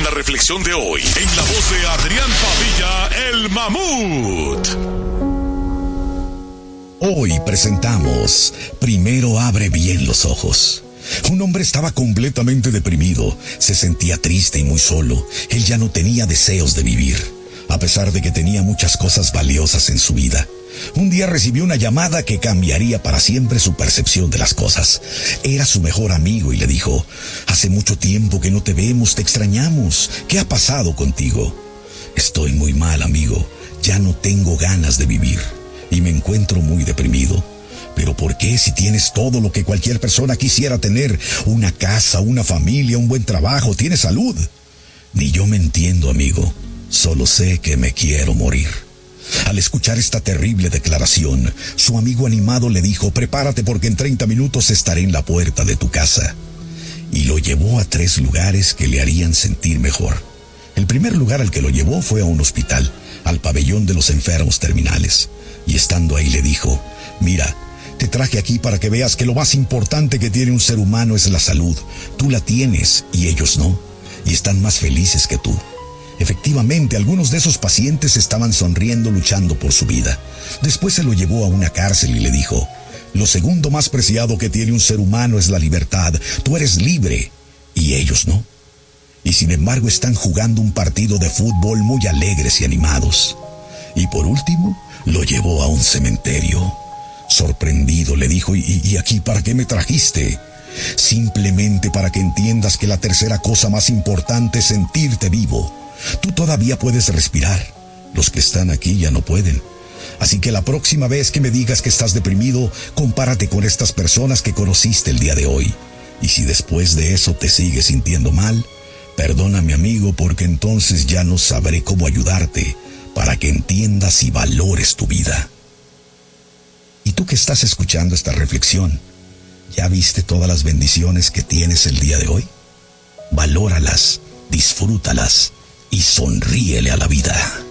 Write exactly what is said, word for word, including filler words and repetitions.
la reflexión de hoy en la voz de Adrián Padilla, el Mamut. Hoy presentamos Primero abre bien los ojos. Un hombre estaba completamente deprimido, se sentía triste y muy solo. Él ya no tenía deseos de vivir, a pesar de que tenía muchas cosas valiosas en su vida. Un día recibió una llamada que cambiaría para siempre su percepción de las cosas. Era su mejor amigo y le dijo: hace mucho tiempo que no te vemos, te extrañamos. ¿Qué ha pasado contigo? Estoy muy mal, amigo. Ya no tengo ganas de vivir y me encuentro muy deprimido. ¿Pero por qué, si tienes todo lo que cualquier persona quisiera tener? Una casa, una familia, un buen trabajo, tienes salud. Ni yo me entiendo, amigo. Solo sé que me quiero morir. Al escuchar esta terrible declaración, su amigo animado le dijo: prepárate porque en treinta minutos estaré en la puerta de tu casa. Y lo llevó a tres lugares que le harían sentir mejor. El primer lugar al que lo llevó fue a un hospital, al pabellón de los enfermos terminales. Y estando ahí le dijo: mira, te traje aquí para que veas que lo más importante que tiene un ser humano es la salud. Tú la tienes y ellos no, y están más felices que tú. Efectivamente, algunos de esos pacientes estaban sonriendo, luchando por su vida. Después se lo llevó a una cárcel y le dijo: lo segundo más preciado que tiene un ser humano es la libertad. Tú eres libre y ellos no. Y sin embargo están jugando un partido de fútbol muy alegres y animados. Y por último, lo llevó a un cementerio. Sorprendido le dijo: ¿Y, y aquí para qué me trajiste? Simplemente para que entiendas que la tercera cosa más importante es sentirte vivo. Tú todavía puedes respirar. Los que están aquí ya no pueden. Así que la próxima vez que me digas que estás deprimido, compárate con estas personas que conociste el día de hoy. Y si después de eso te sigues sintiendo mal, perdóname, amigo, porque entonces ya no sabré cómo ayudarte para que entiendas y valores tu vida. Y tú que estás escuchando esta reflexión, ¿ya viste todas las bendiciones que tienes el día de hoy? Valóralas, disfrútalas y sonríele a la vida.